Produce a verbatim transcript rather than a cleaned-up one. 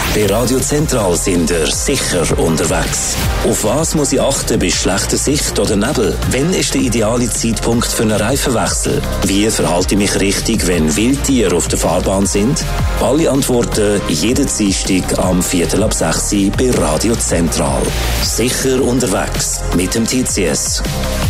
Bei Radio Zentral sind ihr sicher unterwegs. Auf was muss ich achten bei schlechter Sicht oder Nebel? Wann ist der ideale Zeitpunkt für einen Reifenwechsel? Wie verhalte ich mich richtig, wenn Wildtiere auf der Fahrbahn sind? Alle Antworten jeden Dienstag am Viertel ab sechs bei Radio Zentral. Sicher unterwegs mit dem T C S.